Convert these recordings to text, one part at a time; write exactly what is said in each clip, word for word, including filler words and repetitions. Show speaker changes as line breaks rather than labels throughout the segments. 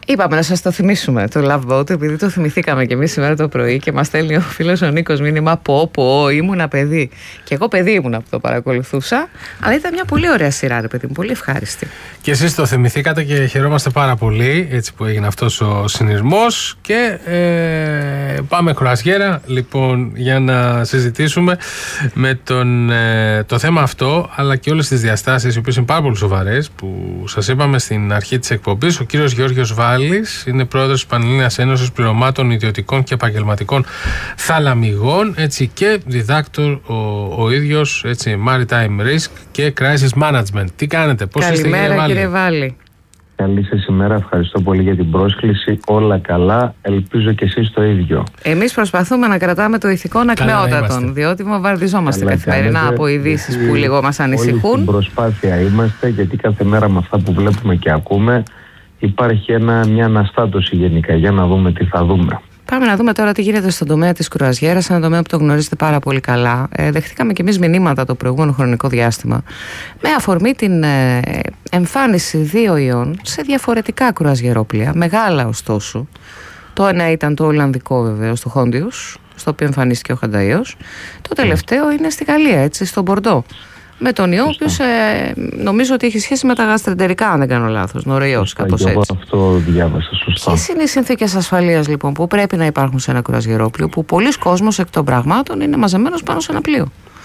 Είπαμε να σας το θυμίσουμε το Love Boat, επειδή το θυμηθήκαμε και εμείς σήμερα το πρωί και μας στέλνει ο φίλος ο Νίκος μήνυμα πω πω ήμουνα παιδί. Και εγώ παιδί ήμουνα που το παρακολουθούσα, αλλά ήταν μια πολύ ωραία σειρά, ρε παιδί μου, πολύ ευχάριστη.
Και εσείς το θυμηθήκατε και χαιρόμαστε πάρα πολύ έτσι που έγινε αυτός ο συνειρμός. Και ε, πάμε κρουαζιέρα λοιπόν για να συζητήσουμε με τον, ε, το θέμα αυτό, αλλά και όλες τις διαστάσεις οι οποίες είναι πάρα πολύ σοβαρές που σας είπαμε στην αρχή της εκπομπής. Ο κύριος Γιώργος Βάλης είναι πρόεδρος της Πανελλήνιας Ένωσης Πληρωμάτων Ιδιωτικών και Επαγγελματικών Θαλαμιγών, έτσι, και διδάκτορ ο, ο ίδιος, έτσι, Maritime Risk και Crisis Management. Τι κάνετε, πώς είστε, κύριε Βάλη?
Καλημέρα, κύριε Βάλη.
Καλή σας ημέρα, ευχαριστώ πολύ για την πρόσκληση. Όλα καλά, ελπίζω και εσείς το ίδιο.
Εμείς προσπαθούμε να κρατάμε το ηθικό ακμεότατον, διότι βομβαρδιζόμαστε καθημερινά από ειδήσεις που λίγο μας ανησυχούν.
Στην προσπάθεια είμαστε, γιατί κάθε μέρα με αυτά που βλέπουμε και ακούμε υπάρχει ένα, μια αναστάτωση γενικά, για να δούμε τι θα δούμε.
Πάμε να δούμε τώρα τι γίνεται στον τομέα της κρουαζιέρας, ένα τομέα που το γνωρίζετε πάρα πολύ καλά. Ε, δεχτήκαμε και εμείς μηνύματα το προηγούμενο χρονικό διάστημα με αφορμή την ε, εμφάνιση δύο ιών σε διαφορετικά κρουαζιερόπλια, μεγάλα ωστόσο. Το ένα ήταν το Ολλανδικό βεβαίως, το Χόντιους, στο οποίο εμφανίστηκε ο Χανταΐος. Το τελευταίο είναι στη Γαλλία, έτσι, στο Μπορντό. Με τον ιό, ο οποίος ε, νομίζω ότι έχει σχέση με τα γαστρεντερικά, αν δεν κάνω λάθος, νοροϊός, κάπως έτσι.
Εγώ αυτό διάβασα, σωστά.
Ποιες είναι οι συνθήκες ασφαλείας λοιπόν που πρέπει να υπάρχουν σε ένα κρουαζιερόπλιο, που πολλοί κόσμος εκ των πραγμάτων είναι μαζεμένος πάνω σε ένα πλοίο?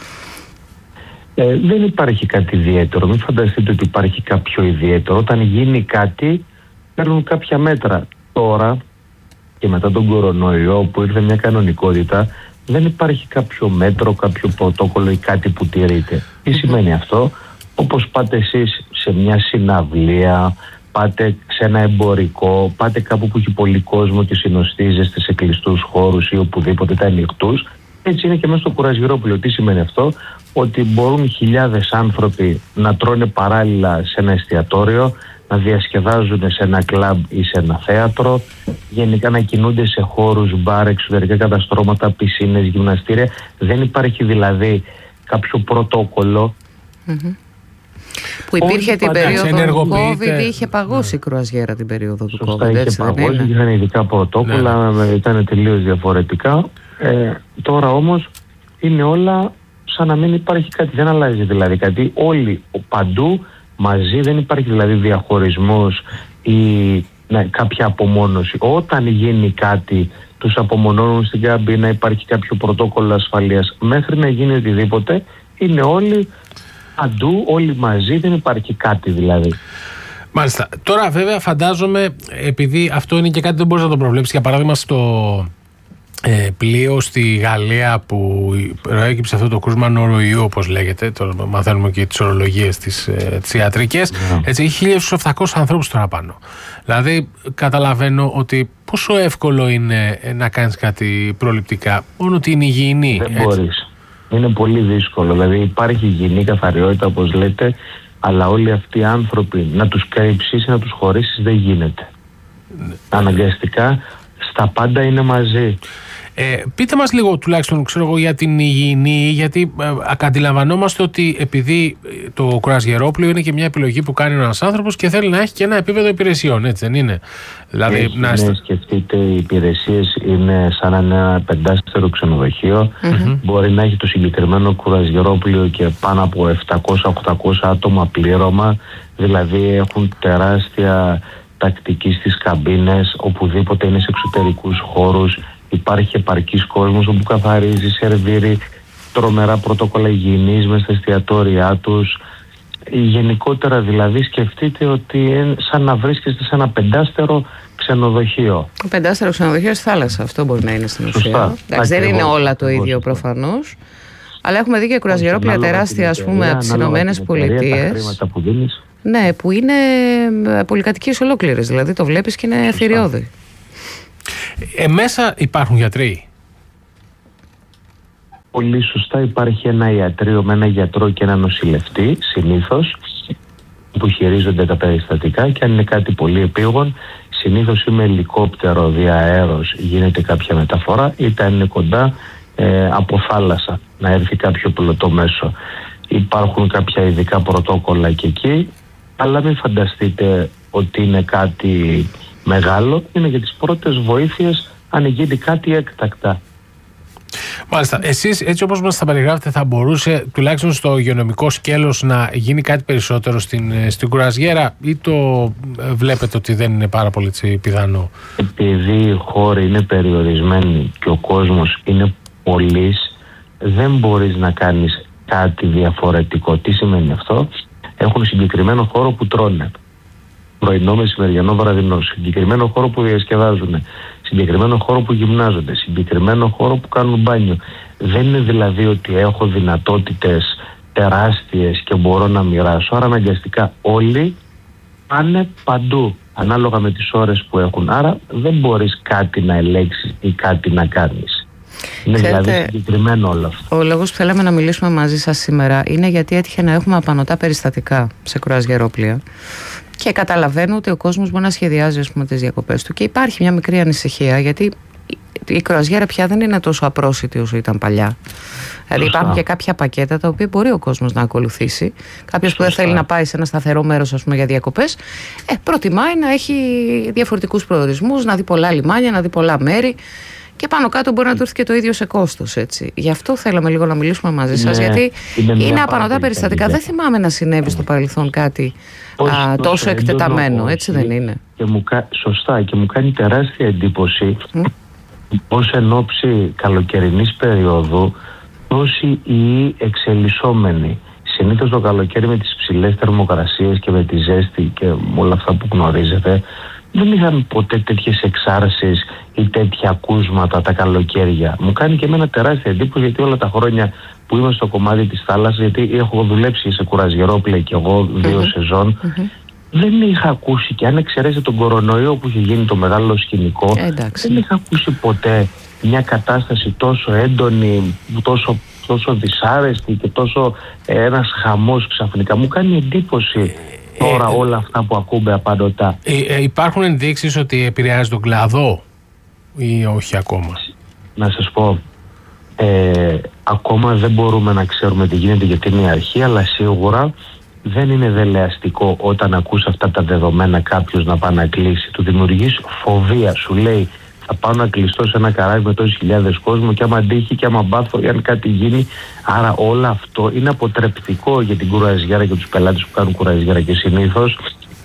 Ε, δεν υπάρχει κάτι ιδιαίτερο. Μην φανταστείτε ότι υπάρχει κάποιο ιδιαίτερο. Όταν γίνει κάτι, παίρνουν κάποια μέτρα. Τώρα και μετά τον κορονοϊό, που ήρθε μια κανονικότητα, δεν υπάρχει κάποιο μέτρο, κάποιο πρωτόκολλο ή κάτι που τηρείται. Τι σημαίνει αυτό? Όπως πάτε εσείς σε μια συναυλία, πάτε σε ένα εμπορικό, πάτε κάπου που έχει πολύ κόσμο και συνοστίζεστε σε κλειστούς χώρους ή οπουδήποτε τα ανοιχτούς, έτσι είναι και μέσα στο κουραζιερόπλαιο. Τι σημαίνει αυτό? Ότι μπορούν χιλιάδες άνθρωποι να τρώνε παράλληλα σε ένα εστιατόριο, να διασκεδάζουν σε ένα κλαμπ ή σε ένα θέατρο, γενικά να κινούνται σε χώρους, μπαρ, εξωτερικά καταστρώματα, πισίνες, γυμναστήρια. Δεν υπάρχει δηλαδή κάποιο πρωτόκολλο.
Mm-hmm. Που υπήρχε
Όχι,
την περίοδο του COVID, είχε παγώσει η
ναι.
κρουαζιέρα την περίοδο του
Σωστά,
COVID.
είχε
έτσι
παγώσει,
δεν είναι?
είχαν ειδικά πρωτόκολλα, ναι. Ήταν τελείως διαφορετικά. Ε, τώρα όμως είναι όλα σαν να μην υπάρχει κάτι, δεν αλλάζει δηλαδή κάτι. Όλοι παντού μαζί, δεν υπάρχει δηλαδή διαχωρισμός ή ναι, κάποια απομόνωση. Όταν γίνει κάτι, τους απομονώνουν στην καμπίνα, υπάρχει κάποιο πρωτόκολλο ασφαλείας. Μέχρι να γίνει οτιδήποτε, είναι όλοι παντού, όλοι μαζί, δεν υπάρχει κάτι δηλαδή.
Μάλιστα. Τώρα βέβαια φαντάζομαι, επειδή αυτό είναι και κάτι που δεν μπορείς να το προβλέψεις, για παράδειγμα στο ε, πλοίο στη Γαλλία που προέκυψε αυτό το κρούσμα νοροϊού, όπως λέγεται, τώρα μαθαίνουμε και τις ορολογίες τις, ε, τις ιατρικές, yeah. έτσι, έχει χίλια επτακόσιους ανθρώπους τώρα πάνω. Δηλαδή καταλαβαίνω ότι πόσο εύκολο είναι να κάνεις κάτι προληπτικά, μόνο ότι είναι υγιεινή.
Δεν μπορείς. Είναι πολύ δύσκολο. Δηλαδή υπάρχει υγιεινή καθαριότητα, όπως λέτε, αλλά όλοι αυτοί οι άνθρωποι να τους κρύψεις, να τους χωρίσεις, δεν γίνεται. Ναι. Αναγκαστικά στα πάντα είναι μαζί.
Ε, πείτε μας λίγο τουλάχιστον, ξέρω εγώ, για την υγιεινή, γιατί ε, αντιλαμβανόμαστε ότι επειδή το κρουαζιερόπλοιο είναι και μια επιλογή που κάνει ένας άνθρωπος και θέλει να έχει και ένα επίπεδο υπηρεσιών, έτσι δεν είναι? Δηλαδή,
έχει,
να...
ναι, σκεφτείτε, οι υπηρεσίες είναι σαν ένα πεντάστερο ξενοδοχείο. Mm-hmm. Μπορεί να έχει το συγκεκριμένο κρουαζιερόπλοιο και πάνω από επτακόσια με οχτακόσια άτομα πλήρωμα, δηλαδή έχουν τεράστια τακτική στις καμπίνες, οπουδήποτε είναι σε εξωτερικούς χώρους. Υπάρχει επαρκής κόσμος όπου καθαρίζει, σερβίρει, τρομερά πρωτόκολλα υγιεινής μες στα εστιατόρια τους. Γενικότερα δηλαδή σκεφτείτε ότι είναι σαν να βρίσκεστε σε ένα πεντάστερο ξενοδοχείο.
Πεντάστερο ξενοδοχείο στη θάλασσα, αυτό μπορεί να είναι στην ουσία. Εντάξει, δεν είναι όλα το ίδιο προφανώς. Αλλά έχουμε δει και κρουαζιερόπλια τεράστια, ας πούμε, από τις Ηνωμένες Πολιτείες. Ναι, που είναι πολυκατοικίες ολόκληρες, δηλαδή το βλέπεις και είναι θηριώδη.
Ε, μέσα υπάρχουν γιατροί?
Πολύ σωστά, υπάρχει ένα ιατρείο με ένα γιατρό και ένα νοσηλευτή συνήθως που χειρίζονται τα περιστατικά, και αν είναι κάτι πολύ επίγον, συνήθως ή με ελικόπτερο διαέρος γίνεται κάποια μεταφορά, είτε αν είναι κοντά ε, από θάλασσα να έρθει κάποιο πλωτό μέσο. Υπάρχουν κάποια ειδικά πρωτόκολλα και εκεί, αλλά μην φανταστείτε ότι είναι κάτι μεγάλο, είναι για τις πρώτες βοήθειες αν γίνει κάτι έκτακτα.
Μάλιστα. Εσείς, έτσι όπως μας τα περιγράφετε, θα μπορούσε τουλάχιστον στο υγειονομικό σκέλος να γίνει κάτι περισσότερο στην, στην κρουαζιέρα, ή το βλέπετε ότι δεν είναι πάρα πολύ πιθανό?
Επειδή οι χώροι είναι περιορισμένοι και ο κόσμος είναι πολύς, δεν μπορείς να κάνεις κάτι διαφορετικό. Τι σημαίνει αυτό? Έχουν συγκεκριμένο χώρο που τρώνε, πρωινό, μεσημεριανό, βραδινό, συγκεκριμένο χώρο που διασκεδάζουν, συγκεκριμένο χώρο που γυμνάζονται, συγκεκριμένο χώρο που κάνουν μπάνιο. Δεν είναι δηλαδή ότι έχω δυνατότητες τεράστιες και μπορώ να μοιράσω, άρα αναγκαστικά όλοι πάνε παντού ανάλογα με τις ώρες που έχουν, άρα δεν μπορείς κάτι να ελέγξεις ή κάτι να κάνεις. Είναι
Ξέρετε,
δηλαδή συγκεκριμένο όλο αυτό.
Ο λόγος που θέλαμε να μιλήσουμε μαζί σας σήμερα είναι γιατί έτυχε να έχουμε απανωτά περιστατικά σε κρουαζιερόπλοια. Και καταλαβαίνω ότι ο κόσμος μπορεί να σχεδιάζει, ας πούμε, τις διακοπές του. Και υπάρχει μια μικρή ανησυχία, γιατί η κρουαζιέρα πια δεν είναι τόσο απρόσιτη όσο ήταν παλιά. Δηλαδή υπάρχουν και κάποια πακέτα τα οποία μπορεί ο κόσμος να ακολουθήσει. Κάποιος που δεν θέλει να πάει σε ένα σταθερό μέρος, ας πούμε, για διακοπές, ε, προτιμάει να έχει διαφορετικούς προορισμούς, να δει πολλά λιμάνια, να δει πολλά μέρη. Και πάνω κάτω μπορεί να του έρθει και το ίδιο σε κόστος, έτσι. Γι' αυτό θέλαμε λίγο να μιλήσουμε μαζί σας, ναι, γιατί είναι, είναι απανωτά περιστατικά. Δεν θυμάμαι να συνέβη στο παρελθόν κάτι α, τόσο εκτεταμένο, έτσι δεν είναι?
Και μου, σωστά, και μου κάνει τεράστια εντύπωση mm. πως εν ώψη καλοκαιρινής περίοδου τόσοι οι εξελισσόμενοι. Συνήθως το καλοκαίρι με τις ψηλές θερμοκρασίες και με τη ζέστη και με όλα αυτά που γνωρίζετε, δεν είχαν ποτέ τέτοιες εξάρσεις ή τέτοια ακούσματα τα καλοκαίρια. Μου κάνει και εμένα τεράστια εντύπωση, γιατί όλα τα χρόνια που είμαι στο κομμάτι της θάλασσας, γιατί έχω δουλέψει σε κουραζιερόπλαια και εγώ δύο mm-hmm. σεζόν, mm-hmm. δεν είχα ακούσει, και αν εξαιρέσει τον κορονοϊό που είχε γίνει το μεγάλο σκηνικό,
Εντάξει.
δεν είχα ακούσει ποτέ μια κατάσταση τόσο έντονη, τόσο, τόσο δυσάρεστη και τόσο ε, ένας χαμός ξαφνικά. Μου κάνει εντύπωση τώρα ε, όλα αυτά που ακούμε απαντοτά.
Ε, ε, υπάρχουν ενδείξεις ότι επηρεάζει τον κλάδο ή όχι ακόμα?
Να σας πω, ε, ακόμα δεν μπορούμε να ξέρουμε τι γίνεται, γιατί είναι η αρχή, αλλά σίγουρα δεν είναι δελεαστικό όταν ακούς αυτά τα δεδομένα κάποιος να πάει να κλείσει. Του δημιουργείς φοβία, σου λέει θα πάω να κλειστώ σε ένα καράβι με τόσες χιλιάδες κόσμο και άμα αντίχει και άμα μπάθω ή αν κάτι γίνει. Άρα όλο αυτό είναι αποτρεπτικό για την κουραζιέρα και τους πελάτες που κάνουν κουραζιέρα, και συνήθως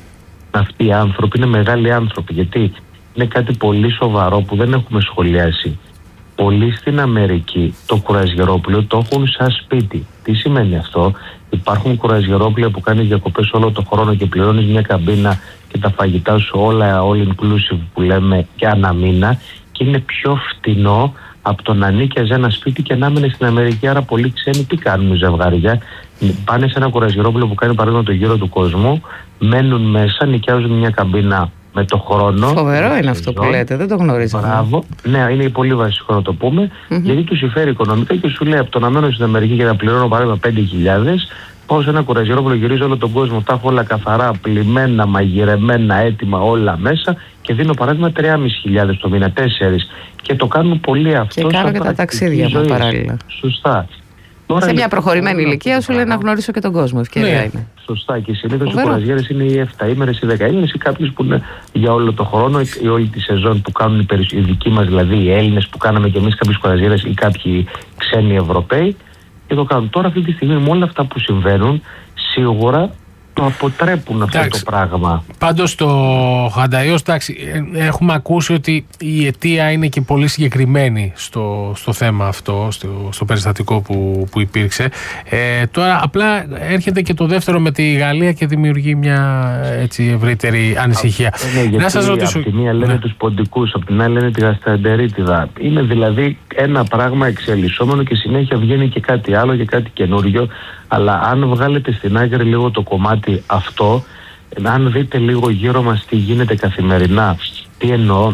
αυτοί οι άνθρωποι είναι μεγάλοι άνθρωποι, γιατί είναι κάτι πολύ σοβαρό που δεν έχουμε σχολιάσει. Πολλοί στην Αμερική το κουραζιερόπλαιο το έχουν σαν σπίτι. Τι σημαίνει αυτό? Υπάρχουν κουραζιερόπλαια που κάνεις διακοπές όλο το χρόνο και πληρώνεις μια καμπίνα και τα φαγητά σου όλα all inclusive που λέμε και ανά μήνα, και είναι πιο φτηνό από το να νίκιαζε ένα σπίτι και να έμενε στην Αμερική. Άρα πολλοί ξένοι τι κάνουν ζευγάρια? Πάνε σε ένα κουραζιερόπλαιο που κάνει παράδειγμα το γύρο του κόσμου, μένουν μέσα, νοικιάζουν μια καμπίνα με το χρόνο.
Φοβερό είναι αυτό που λέτε, δεν το γνωρίζαμε.
Μπράβο. Ναι, είναι πολύ βασικό να το πούμε, mm-hmm. γιατί του συμφέρει οικονομικά και σου λέει από το να μένω στην Αμερική και να πληρώνω παράδειγμα πέντε χιλιάδες, πάω σε ένα κουραζιερόπλαιο, γυρίζω όλο τον κόσμο, τα έχω όλα καθαρά, πλημμένα, μαγειρεμένα, έτοιμα όλα μέσα, και δίνω παράδειγμα τρεις χιλιάδες το μήνα, τέσσερις. Και το κάνουν πολύ αυτό.
Και κάνω και τα ταξίδια μου παράλληλα.
Σωστά. Τώρα
σε μια προχωρημένη ηλικία σου λέει να γνωρίσω και τον κόσμο. Ευκαιρία ναι. είναι.
Σωστά. Και συνήθως οι κουραζιέρες είναι οι εφτά ημέρες ή δέκα ημέρες, ή κάποιες που είναι για όλο το χρόνο ή όλη τη σεζόν που κάνουν οι δικοί μας, δηλαδή οι Έλληνες που κάναμε και εμείς κάποιες κουραζιέρες ή κάποιοι ξένοι Ευρωπαίοι, και το κάνουν. Τώρα αυτή τη στιγμή με όλα αυτά που συμβαίνουν, σίγουρα το αποτρέπουν αυτό εντάξει. το πράγμα.
Πάντως το Χανταϊός, εντάξει, έχουμε ακούσει ότι η αιτία είναι και πολύ συγκεκριμένη στο, στο θέμα αυτό, στο, στο περιστατικό που, που υπήρξε. Ε, τώρα απλά έρχεται και το δεύτερο με τη Γαλλία και δημιουργεί μια έτσι ευρύτερη ανησυχία.
Ναι, γιατί να σας ρωτήσω... από τη μία λένε ναι. τους ποντικούς, από την άλλη λένε τη γαστρεντερίτιδα. Είναι δηλαδή ένα πράγμα εξελισσόμενο και συνέχεια βγαίνει και κάτι άλλο και κάτι καινούριο. Αλλά αν βγάλετε στην άκρη λίγο το κομμάτι αυτό, αν δείτε λίγο γύρω μας τι γίνεται καθημερινά, τι εννοώ,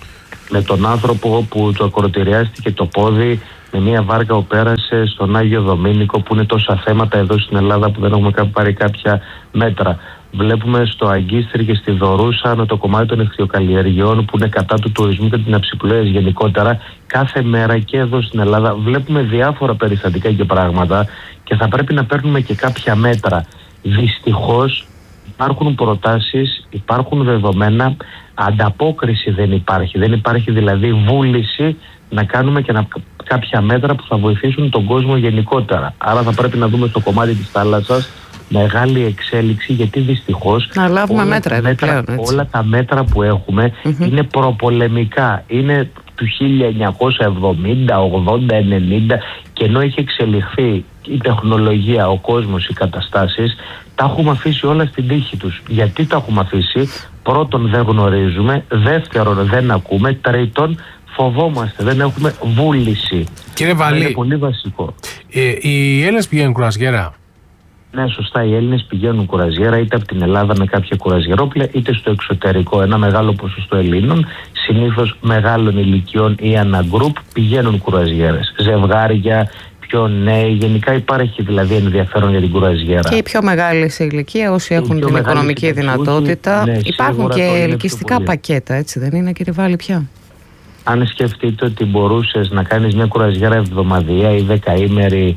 με τον άνθρωπο που του ακροτηριάστηκε το πόδι με μια βάρκα που πέρασε στον Άγιο Δομήνικο, που είναι τόσα θέματα εδώ στην Ελλάδα που δεν έχουμε πάρει κάποια μέτρα. Βλέπουμε στο Αγκίστρι και στη Δωρούσα με το κομμάτι των εχθιοκαλλιεργειών που είναι κατά του τουρισμού και την αψιπλοεία γενικότερα. Κάθε μέρα και εδώ στην Ελλάδα βλέπουμε διάφορα περιστατικά και πράγματα, και θα πρέπει να παίρνουμε και κάποια μέτρα. Δυστυχώς υπάρχουν προτάσεις, υπάρχουν δεδομένα, ανταπόκριση δεν υπάρχει. Δεν υπάρχει δηλαδή βούληση να κάνουμε και να, κάποια μέτρα που θα βοηθήσουν τον κόσμο γενικότερα. Άρα θα πρέπει να δούμε στο κομμάτι της θάλασσας μεγάλη εξέλιξη, γιατί δυστυχώς
να λάβουμε όλα, μέτρα,
μέτρα,
πλέον,
όλα τα μέτρα που έχουμε mm-hmm. είναι προπολεμικά. Είναι του χίλια εννιακόσια εβδομήντα, ογδόντα, ενενήντα, και ενώ έχει εξελιχθεί η τεχνολογία, ο κόσμος, οι καταστάσεις, τα έχουμε αφήσει όλα στην τύχη τους. Γιατί τα έχουμε αφήσει? Πρώτον, δεν γνωρίζουμε. Δεύτερον, δεν ακούμε. Τρίτον, φοβόμαστε, δεν έχουμε βούληση.
Κύριε Βαλή,
είναι πολύ βασικό.
Ε, οι Έλληνες πηγαίνουν κουραζιέρα?
Ναι, σωστά. Οι Έλληνες πηγαίνουν κουραζιέρα, είτε από την Ελλάδα με κάποια κουραζιερόπλαια, είτε στο εξωτερικό. Ένα μεγάλο ποσοστό Ελλήνων, συνήθως μεγάλων ηλικιών ή αναγκρουπ, πηγαίνουν κουραζιέρες. Ζευγάρια, πιο νέοι, γενικά υπάρχει δηλαδή ενδιαφέρον για την κουραζιέρα.
Και οι πιο μεγάλοι σε ηλικία, όσοι έχουν την οικονομική δυνατότητα. Ναι, υπάρχουν και ελκυστικά πακέτα, έτσι δεν είναι, κύριε Βαλή, πια?
Αν σκεφτείτε ότι μπορούσες να κάνεις μια κουραζιέρα εβδομαδιαία ή δεκαήμερη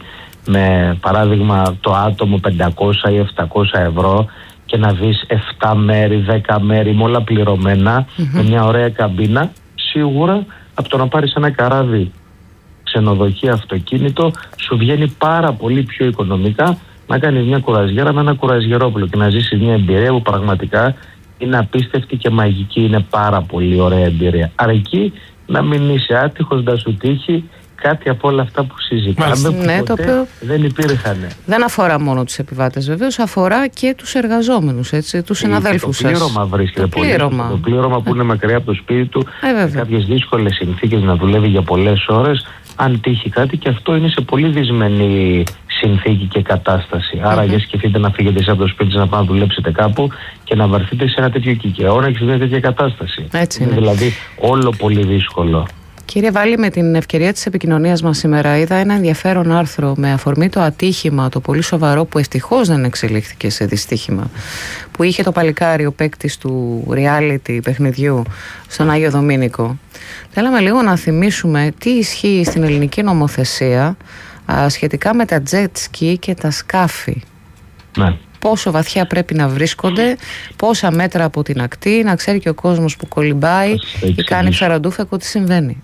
με παράδειγμα το άτομο πεντακόσια ή επτακόσια ευρώ και να δεις επτά μέρη, δέκα μέρη με όλα πληρωμένα, mm-hmm. με μια ωραία καμπίνα, σίγουρα από το να πάρεις ένα καράβι, ξενοδοχείο, αυτοκίνητο, σου βγαίνει πάρα πολύ πιο οικονομικά να κάνεις μια κουραζιέρα με ένα κουραζιερόπλο και να ζήσεις μια εμπειρία που πραγματικά είναι απίστευτη και μαγική. Είναι πάρα πολύ ωραία εμπειρία. Αρκεί να μην είσαι άτυχος, να σου τύχει κάτι από όλα αυτά που συζητάμε, που
ναι,
ποτέ
το οποίο
δεν υπήρχαν.
Δεν αφορά μόνο τους επιβάτες βεβαίως, αφορά και τους εργαζόμενους, έτσι, τους συναδέλφους σας.
Το πλήρωμα βρίσκεται
το
πολύ.
Πλήρωμα.
Το πλήρωμα που είναι μακριά από το σπίτι του,
ε,
σε κάποιες δύσκολες συνθήκες να δουλεύει για πολλές ώρες, αν τύχει κάτι, και αυτό είναι σε πολύ δυσμενή συνθήκη και κατάσταση. Άρα, mm-hmm. για σκεφτείτε να φύγετε εσείς από το σπίτι να πάτε να δουλέψετε κάπου και να βαρθείτε σε ένα τέτοιο κικαιώνα και σε μια τέτοια κατάσταση.
Έτσι είναι.
Είναι δηλαδή όλο πολύ δύσκολο.
Κύριε Βαλή, με την ευκαιρία της επικοινωνίας μας σήμερα είδα ένα ενδιαφέρον άρθρο με αφορμή το ατύχημα, το πολύ σοβαρό, που ευτυχώς δεν εξελίχθηκε σε δυστύχημα, που είχε το παλικάρι, ο παίκτης του reality παιχνιδιού στον Άγιο Δομήνικο. Θέλαμε λίγο να θυμίσουμε τι ισχύει στην ελληνική νομοθεσία α, σχετικά με τα jet ski και τα σκάφη.
Ναι.
Πόσο βαθιά πρέπει να βρίσκονται, πόσα μέτρα από την ακτή, να ξέρει και ο κόσμος που κολυμπάει ή κάνει ψαραντούφεκο τι συμβαίνει.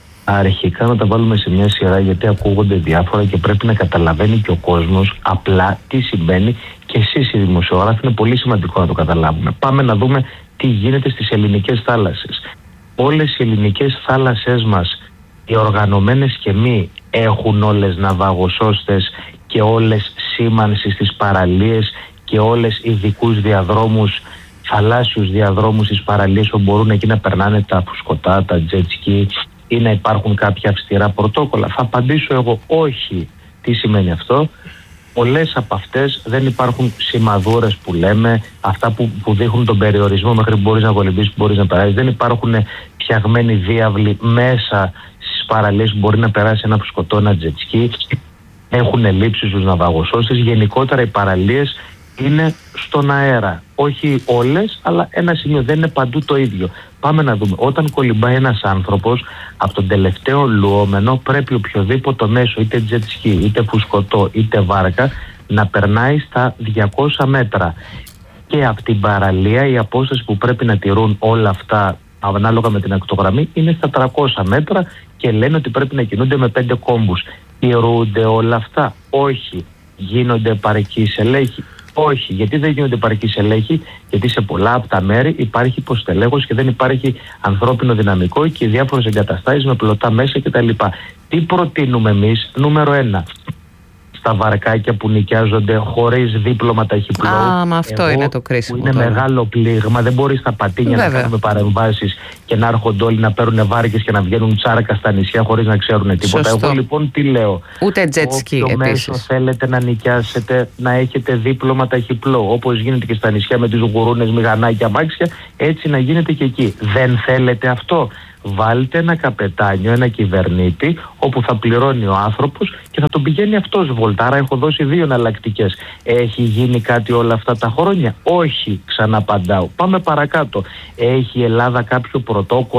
Αρχικά να τα βάλουμε σε μια σειρά, γιατί ακούγονται διάφορα και πρέπει να καταλαβαίνει και ο κόσμος απλά τι συμβαίνει, και εσείς οι δημοσιογράφοι είναι πολύ σημαντικό να το καταλάβουμε. Πάμε να δούμε τι γίνεται στις ελληνικές θάλασσες. Όλες οι ελληνικές θάλασσές μας, οι οργανωμένες και μη, έχουν όλες ναυαγοσώστες και όλες σήμανση στις παραλίες και όλες ειδικούς διαδρόμους, θαλάσσιους διαδρόμους στις παραλίες, όπου μπορούν εκεί να περνάνε τα φουσκωτά, τα jet ski, ή να υπάρχουν κάποια αυστηρά πρωτόκολλα? Θα απαντήσω εγώ όχι. Τι σημαίνει αυτό? Πολλές από αυτές δεν υπάρχουν σημαδούρες που λέμε, αυτά που, που δείχνουν τον περιορισμό μέχρι που μπορείς να κολυμπήσεις, που μπορείς να περάσεις. Δεν υπάρχουν φτιαγμένοι διάβλοι μέσα στις παραλίες που μπορεί να περάσει ένα φουσκωτό, ένα jet ski. Έχουν ελλείψεις στους ναυαγοσώστες. Γενικότερα οι παραλίες είναι στον αέρα. Όχι όλες, αλλά ένα σημείο. Δεν είναι παντού το ίδιο. Πάμε να δούμε. Όταν κολυμπάει ένας άνθρωπος, από τον τελευταίο λουόμενο πρέπει οποιοδήποτε μέσο, είτε jet ski, είτε φουσκωτό, είτε βάρκα, να περνάει στα διακόσια μέτρα. Και από την παραλία η απόσταση που πρέπει να τηρούν όλα αυτά, ανάλογα με την ακτογραμμή, είναι στα τριακόσια μέτρα, και λένε ότι πρέπει να κινούνται με πέντε κόμπους. Τηρούνται όλα αυτά? Όχι. Γίνονται επαρκείς ελέγχοι? Όχι. Γιατί δεν γίνονται επαρκείς ελέγχοι? Γιατί σε πολλά από τα μέρη υπάρχει υποστελέχωση και δεν υπάρχει ανθρώπινο δυναμικό και διάφορες εγκαταστάσεις με πλωτά μέσα κτλ. Τι προτείνουμε εμείς? Νούμερο ένα, στα βαρκάκια που νοικιάζονται χωρίς δίπλωμα ταχυπλοού.
Α, μα αυτό εγώ, είναι το κρίσιμο.
Που είναι τώρα μεγάλο πλήγμα, δεν μπορεί στα πατίνια Βέβαια. να κάνουμε παρεμβάσεις και να έρχονται όλοι να παίρνουν βάρκες και να βγαίνουν τσάρκα στα νησιά χωρίς να ξέρουν τίποτα.
Σωστό.
Εγώ λοιπόν τι λέω?
Ούτε jet ski επίσης.
Μέσο θέλετε να νοικιάσετε, να έχετε δίπλωμα ταχυπλοού, όπως γίνεται και στα νησιά με τις γουρούνες, μηγανάκια, αμάξια, έτσι να γίνεται και εκεί. Δεν θέλετε αυτό? Βάλτε ένα καπετάνιο, ένα κυβερνήτη, όπου θα πληρώνει ο άνθρωπος και θα τον πηγαίνει αυτός βόλτα. Άρα έχω δώσει δύο εναλλακτικές. Έχει γίνει κάτι όλα αυτά τα χρόνια? Όχι, ξαναπαντάω. Πάμε παρακάτω. Έχει η Ελλάδα κάποιο πρωτόκολλο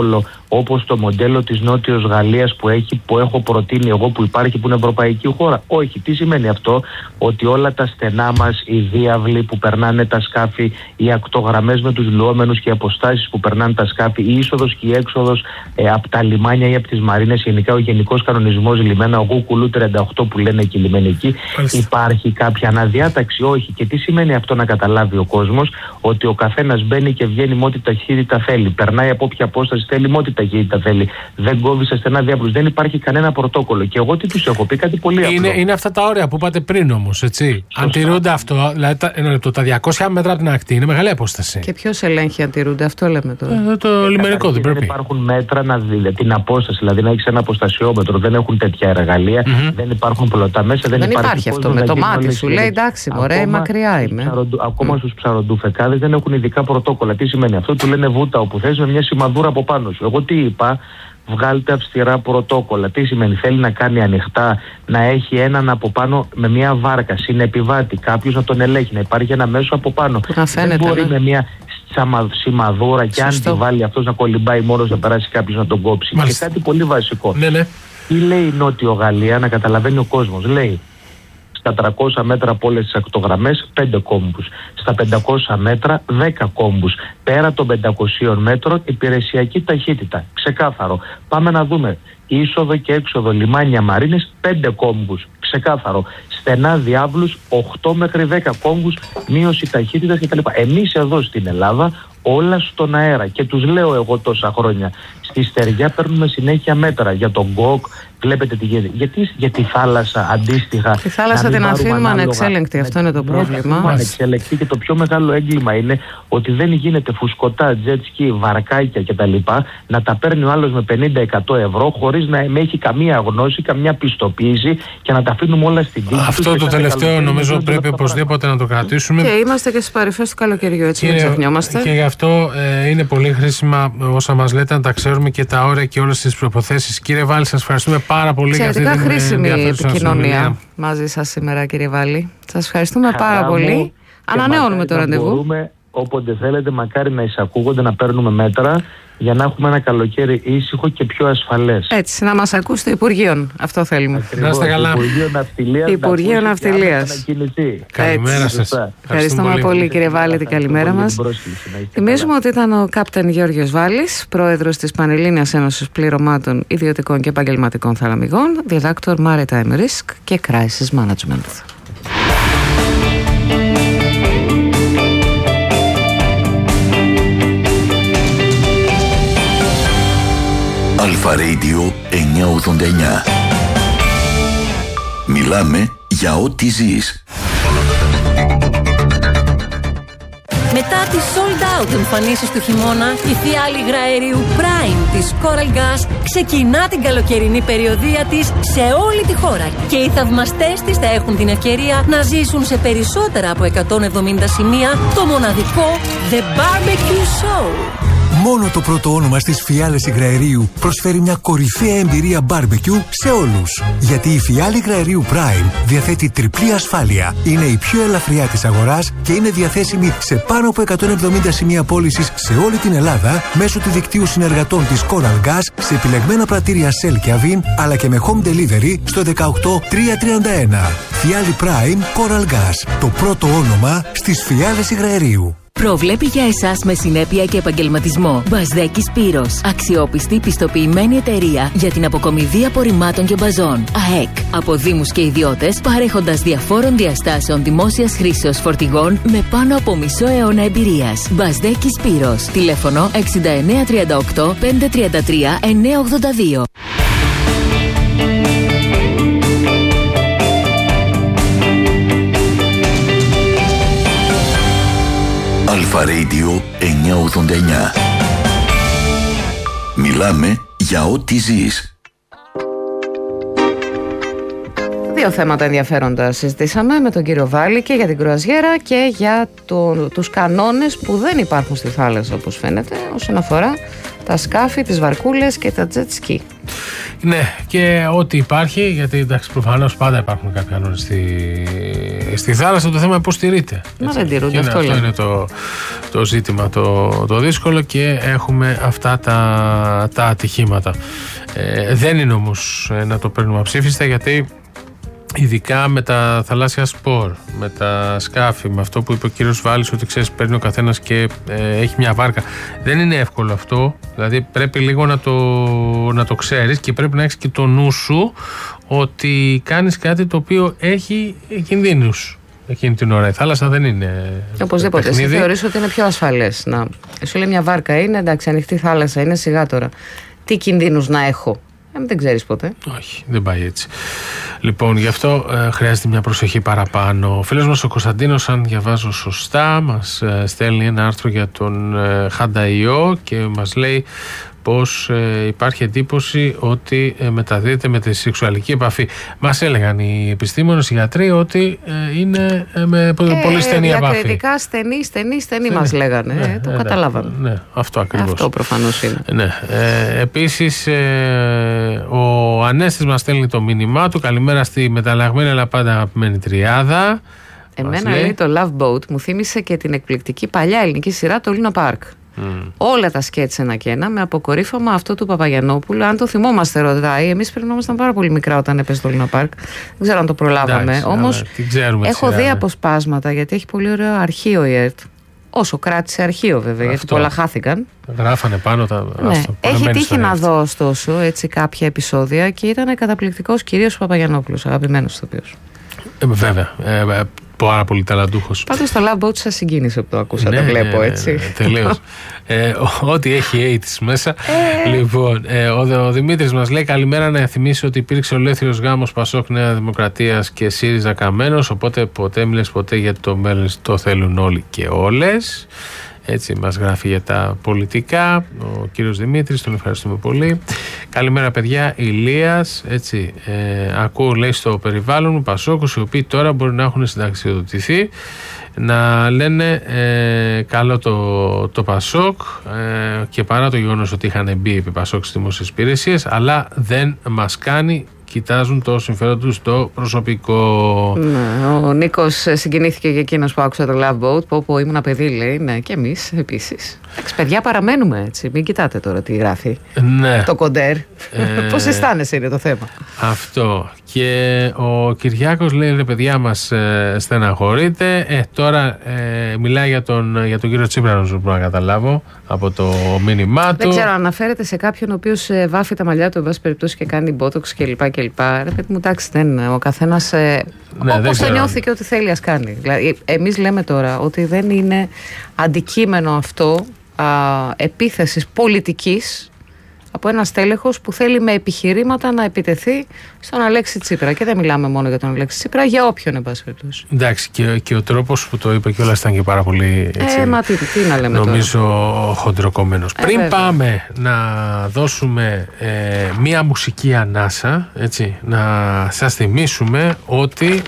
όπως το μοντέλο της Νότιος Γαλλίας που, έχει, που έχω προτείνει εγώ, που υπάρχει, που είναι ευρωπαϊκή χώρα? Όχι. Τι σημαίνει αυτό? Ότι όλα τα στενά μας, οι διάβλοι που περνάνε τα σκάφη, οι ακτογραμμές με τους λουόμενους και οι αποστάσεις που περνάνε τα σκάφη, η είσοδος και η έξοδος ε, από τα λιμάνια ή από τις μαρίνες, γενικά ο γενικός κανονισμός λιμένα, ο Γουκουλού τριάντα οκτώ που λένε και οι λιμενικοί, υπάρχει κάποια αναδιάταξη? Όχι. Και τι σημαίνει αυτό να καταλάβει ο κόσμος? Ότι ο καθένας μπαίνει και βγαίνει με ό,τι ταχύτητα θέλει, περνάει από όποια απόσταση θέλει, με ό,τι ταχύτητα θέλει, δεν κόβει σε στενά διάβλους, δεν υπάρχει κανένα πρωτόκολλο. Και εγώ τι τους έχω πει? Κάτι πολύ απλό.
Είναι, είναι αυτά τα όρια που είπατε πριν όμως, έτσι. Σωστά. Αν τηρούνται αυτό, δηλαδή τα, ένα λεπτό, τα διακόσια μέτρα από την ακτή είναι μεγάλη απόσταση.
Και ποιος ελέγχει αν τηρούνται? Αυτό λέμε τώρα.
Ε, το ε, λιμενικό δεν πρέπει.
Δεν υπάρχουν μέτρα να δει την απόσταση, δηλαδή να έχει ένα αποστασιόμετρο, δεν έχουν τέτοια εργαλεία, mm-hmm. δεν υπάρχουν πλωτά μέσα, δεν,
δεν
υπάρχει,
υπάρχει αυτό. Με το μάτι σου λέει εντάξει, μωρέ, μακριά είμαι.
Ψαροντου, ακόμα mm. στους ψαροντούφεκάδες δεν έχουν ειδικά πρωτόκολλα. Τι σημαίνει αυτό? Του λένε βούτα όπου θες με μια σημαδούρα από πάνω σου. Εγώ τι είπα? Βγάλτε αυστηρά πρωτόκολλα. Τι σημαίνει? Θέλει να κάνει ανοιχτά, να έχει έναν από πάνω με μια βάρκα, συνεπιβάτη, κάποιος να τον ελέγχει, να υπάρχει ένα μέσο από πάνω.
Να φαίνεται,
δεν μπορεί
ναι.
με μια σημαδούρα και αν τη βάλει αυτός να κολυμπάει μόνος, να περάσει κάποιος να τον κόψει. Μάλιστα. Και κάτι πολύ βασικό.
Ναι, ναι.
Τι λέει η Νότιο Γαλλία, να καταλαβαίνει ο κόσμος? Λέει στα τριακόσια μέτρα από όλες τις ακτογραμμές πέντε κόμβους, στα πεντακόσια μέτρα δέκα κόμβους, πέρα των πεντακοσίων μέτρων υπηρεσιακή ταχύτητα. Ξεκάθαρο. Πάμε να δούμε είσοδο και έξοδο λιμάνια, μαρίνες, πέντε κόμβους. Ξεκάθαρο. Στενά διάβλους οκτώ μέχρι δέκα κόμβους, μείωση ταχύτητας κτλ. Εμείς εδώ στην Ελλάδα όλα στον αέρα, και τους λέω εγώ τόσα χρόνια, στη στεριά παίρνουμε συνέχεια μέτρα για τον γκοκ. Βλέπετε τι γίνεται. Γιατί για τη θάλασσα αντίστοιχα?
Τη θάλασσα την αφήνουμε ανεξέλεγκτη. Αυτό είναι το πρόβλημα.
Ανεξέλεγκτη, και το πιο μεγάλο έγκλημα είναι ότι δεν γίνεται φουσκωτά, jet ski, βαρκάκια κτλ. Να τα παίρνει ο άλλος με πενήντα εκατό ευρώ χωρίς να έχει καμία γνώση, καμιά πιστοποίηση, και να τα αφήνουμε όλα στην τύχη.
Αυτό το τελευταίο νομίζω πρέπει οπωσδήποτε να το κρατήσουμε.
Και είμαστε και στις παρυφές του καλοκαιριού, έτσι, μην ξεχνιόμαστε.
Και γι' αυτό ε, είναι πολύ χρήσιμα όσα μας λέτε, να τα ξέρουμε και τα όρια και όλες τις προϋποθέσεις. Κύριε Βάλη, σας ευχαριστούμε πάρα πολύ για αυτή την
χρήσιμη επικοινωνία μαζί σας σήμερα, κύριε Βάλη. Σας ευχαριστούμε Χαρά πάρα πολύ. Ανανεώνουμε το ραντεβού.
Μπορούμε, όποτε θέλετε, μακάρι να εισακούγονται, να παίρνουμε μέτρα για να έχουμε ένα καλοκαίρι ήσυχο και πιο ασφαλές.
Έτσι, να μας ακούσει το Υπουργείο. Αυτό θέλουμε.
Ακριβώς, να είστε καλά.
Υπουργείο Ναυτιλίας.
Υπουργείο Ναυτιλίας.
Καλημέρα σας.
Ευχαριστούμε πολύ, πολύ, κύριε Βάλη, την καλημέρα μας. Θυμίζουμε ότι ήταν ο Κάπτεν Γιώργος Βάλης, πρόεδρος της Πανελλήνιας Ένωσης Πληρωμάτων Ιδιωτικών και Επαγγελματικών Θαλαμιγών, διδάκτορ Maritime Risk και Crisis Management.
Αλφα Radio εννιακόσια ογδόντα εννιά. Μιλάμε για ό,τι ζεις.
Μετά τις sold out εμφανίσεις του χειμώνα, η φιάλη υγραερίου Prime της Coral Gas ξεκινά την καλοκαιρινή περιοδεία της σε όλη τη χώρα. Και οι θαυμαστές της θα έχουν την ευκαιρία να ζήσουν σε περισσότερα από εκατόν εβδομήντα σημεία το μοναδικό The Barbecue Show.
Μόνο το πρώτο όνομα στις φιάλες υγραερίου προσφέρει μια κορυφαία εμπειρία barbecue σε όλους. Γιατί η φιάλη υγραερίου Prime διαθέτει τριπλή ασφάλεια. Είναι η πιο ελαφριά της αγοράς και είναι διαθέσιμη σε πάνω από εκατόν εβδομήντα σημεία πώλησης σε όλη την Ελλάδα μέσω του δικτύου συνεργατών της Coral Gas σε επιλεγμένα πρατήρια Shell και Avin, αλλά και με home delivery στο δεκαοκτώ τριακόσια τριάντα ένα. Φιάλη Prime Coral Gas. Το πρώτο όνομα στις φιάλες υγραερίου.
Προβλέπει για εσάς με συνέπεια και επαγγελματισμό. Μπασδέκης Σπύρος. Αξιόπιστη πιστοποιημένη εταιρεία για την αποκομιδή απορριμμάτων και μπαζών. ΑΕΚ. Από δήμους και ιδιώτες, παρέχοντας διαφόρων διαστάσεων δημόσιας χρήσεως φορτηγών με πάνω από μισό αιώνα εμπειρίας. Μπασδέκης Σπύρος. Τηλέφωνο εξήντα εννέα τριάντα οκτώ πεντακόσια τριάντα τρία εννιακόσια ογδόντα δύο.
Αλφα Radio εννιακόσια ογδόντα εννιά. Μιλάμε για ό,τι ζεις.
Δύο θέματα ενδιαφέροντα συζητήσαμε με τον κύριο Βάλη, και για την κρουαζιέρα και για το, τους κανόνες που δεν υπάρχουν στη θάλασσα, όπως φαίνεται, όσον αφορά τα σκάφη, τις βαρκούλες και τα jet ski.
Ναι, και ό,τι υπάρχει, γιατί εντάξει, προφανώς πάντα υπάρχουν κάποιοι κανόνες στη, στη θάλασσα. Το θέμα είναι πώς τηρείται.
Μα δεν τηρούνται,
αυτό,
αυτό
είναι το, το ζήτημα το, το δύσκολο και έχουμε αυτά τα, τα ατυχήματα. Ε, δεν είναι όμως να το παίρνουμε αψήφιστα, γιατί ειδικά με τα θαλάσσια σπορ, με τα σκάφη, με αυτό που είπε ο κύριος Βάλης, ότι ξέρεις, παίρνει ο καθένας και ε, έχει μια βάρκα. Δεν είναι εύκολο αυτό. Δηλαδή πρέπει λίγο να το, να το ξέρεις και πρέπει να έχεις και το νου σου ότι κάνεις κάτι το οποίο έχει κινδύνους. Εκείνη την ώρα η θάλασσα δεν είναι.
Οπωσδήποτε. Εσύ θεωρείς ότι είναι πιο ασφαλές. Να. Σου λέει μια βάρκα είναι, εντάξει, ανοιχτή θάλασσα είναι, σιγά τώρα. Τι κινδύνους να έχω. Ε, δεν ξέρεις ποτέ.
Όχι, δεν πάει έτσι. Λοιπόν, γι' αυτό ε, χρειάζεται μια προσοχή παραπάνω. Ο φίλος μας ο Κωνσταντίνος, αν διαβάζω σωστά, μας ε, στέλνει ένα άρθρο για τον ε, Χανταϊό και μας λέει πως ε, υπάρχει εντύπωση ότι ε, μεταδίδεται με τη σεξουαλική επαφή. Μας έλεγαν οι επιστήμονες, οι γιατροί, ότι ε, είναι ε, με ε, πολύ στενή επαφή.
Διακριτικά στενή, στενή, στενή μας λέγανε.
Ναι,
ε, το
ναι,
καταλάβαμε.
Ναι, ναι, αυτό ακριβώς.
Αυτό προφανώς είναι.
Ναι. Ε, επίσης, ε, ο Ανέστης μας στέλνει το μήνυμά του. Καλημέρα στη μεταλλαγμένη αλλά πάντα αγαπημένη τριάδα.
Εμένα λέει το Love Boat μου θύμισε και την εκπληκτική παλιά ελληνική σειρά το Luna Park. Mm. Όλα τα σκέτς ένα και ένα, με αποκορύφωμα αυτό του Παπαγιαννόπουλου. Αν το θυμόμαστε, ρωτάει. Εμείς πρέπει να ήμασταν πάρα πολύ μικρά όταν έπαιζε το Luna Park. Δεν ξέρω αν το προλάβαμε. Όμως έχω δει αποσπάσματα, γιατί έχει πολύ ωραίο αρχείο η ΕΡΤ. Όσο κράτησε αρχείο, βέβαια, αυτό, γιατί πολλά χάθηκαν.
Γράφανε πάνω τα.
Ναι.
Αυτό,
έχει τύχει να δω ωστόσο έτσι, κάποια επεισόδια και ήταν καταπληκτικός, κυρίως ο Παπαγιανόπουλος, αγαπημένος ηθοποιός.
Ε, βέβαια. Ε, πάρα πολύ ταλαντούχος.
Πάντως το Love Boat σας συγκίνησε που το ακούσατε, ναι, βλέπω, ναι, έτσι.
Ναι, τελείως. ε, ό,τι έχει ογδόντα μέσα. Ε. Λοιπόν, ε, ο, ο Δημήτρης μας λέει καλημέρα, να θυμίσει ότι υπήρξε ολέθριος γάμος Πασόκ Νέα Δημοκρατίας και ΣΥΡΙΖΑ Καμένος, οπότε ποτέ μιλες ποτέ, γιατί το μέλλον το θέλουν όλοι και όλες. Έτσι μας γράφει για τα πολιτικά ο κύριος Δημήτρης, τον ευχαριστούμε πολύ. Καλημέρα παιδιά, Ηλίας, έτσι, ε, ακούω λέει στο περιβάλλον μου Πασόκους οι οποίοι τώρα μπορεί να έχουν συνταξιοδοτηθεί να λένε ε, καλό το, το Πασόκ ε, και παρά το γεγονός ότι είχαν μπει επί Πασόκ στις δημόσιες υπηρεσίες, αλλά δεν μας κάνει, κοιτάζουν το συμφέρον τους το προσωπικό.
Ναι, ο Νίκος συγκινήθηκε για εκείνος που άκουσα το Love Boat, που όπου ήμουν παιδί λέει, ναι, και εμείς επίσης. Εντάξει, παιδιά, παραμένουμε έτσι, μην κοιτάτε τώρα τι γράφει.
Ναι.
Το κοντέρ. Ε, πώς αισθάνεσαι είναι το θέμα.
Αυτό. Και ο Κυριάκος λέει, ρε παιδιά μας ε, στεναχωρείτε. Ε, τώρα ε, μιλάει για τον, για τον κύριο Τσίπρα, νομίζω που να καταλάβω από το μήνυμά του.
Δεν ξέρω, αναφέρεται σε κάποιον ο οποίος ε, βάφει τα μαλλιά του, εν πάση περιπτώσει, και κάνει μπότοξ κλπ. Ρε παιδί μου, εντάξει, δεν είναι. Ο καθένας ε, ναι, όπως το νιώθει και ό,τι θέλει ας κάνει. Δηλαδή, εμείς λέμε τώρα ότι δεν είναι αντικείμενο αυτό α, επίθεσης πολιτικής από ένα στέλεχος που θέλει με επιχειρήματα να επιτεθεί στον Αλέξη Τσίπρα. Και δεν μιλάμε μόνο για τον Αλέξη Τσίπρα, για όποιον, εν πάση περιπτώσει.
Εντάξει, και, και ο τρόπος που το είπε κιόλας ήταν και πάρα πολύ. Έτσι,
ε, μα τι, τι να λέμε
νομίζω
τώρα.
Χοντροκομμένος. Ε, Πριν βέβαια. πάμε να δώσουμε ε, μία μουσική ανάσα, έτσι, να σας θυμίσουμε ότι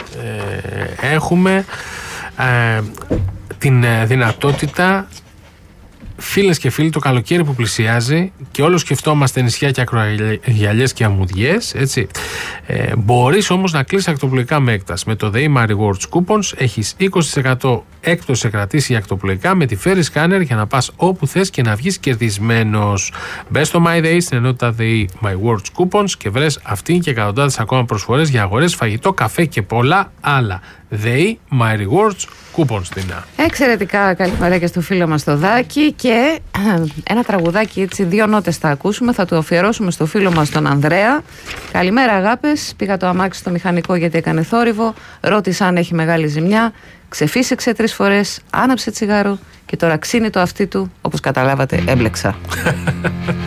ε, έχουμε ε, την δυνατότητα. Φίλες και φίλοι, το καλοκαίρι που πλησιάζει και όλο σκεφτόμαστε νησιά και ακρογιαλιές και αμμουδιές, έτσι. Ε, μπορείς όμως να κλείσεις ακτοπλοϊκά με έκταση. Με το The My Rewards Coupons έχεις είκοσι τοις εκατό έκπτωση σε κρατήσεις για ακτοπλοϊκά με τη Ferry Scanner για να πας όπου θες και να βγεις κερδισμένος. Μπες στο My Day στην ενότητα The My Rewards Coupons και βρες αυτήν και εκατοντάδες ακόμα προσφορές για αγορές, φαγητό, καφέ και πολλά άλλα. The My Rewards Coupons την Α.
Εξαιρετικά, καλημέρα και στο φίλο μας το Δάκη. Και ένα τραγουδάκι, έτσι, δύο νότες θα ακούσουμε. Θα το αφιερώσουμε στο φίλο μας τον Ανδρέα. Καλημέρα, αγάπες. Πήγα το αμάξι στο μηχανικό γιατί έκανε θόρυβο. Ρώτησα αν έχει μεγάλη ζημιά. Ξεφύσηξε τρεις φορές, άναψε τσιγάρο και τώρα ξύνει το αυτί του. Όπως καταλάβατε, έμπλεξα.